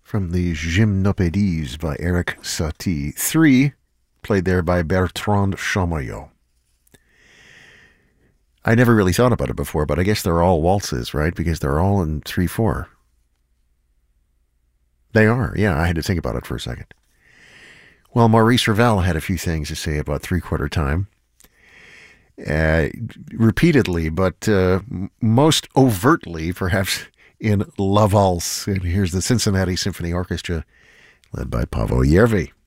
from the Gymnopédies by Eric Satie. 3, played there by Bertrand Chamoyot. I never really thought about it before, but I guess they're all waltzes, right? Because they're all in 3/4. They are, yeah, I had to think about it for a second. Well, Maurice Ravel had a few things to say about three-quarter time. Repeatedly, but most overtly, perhaps, in La Valse. And here's the Cincinnati Symphony Orchestra, led by Paavo Järvi.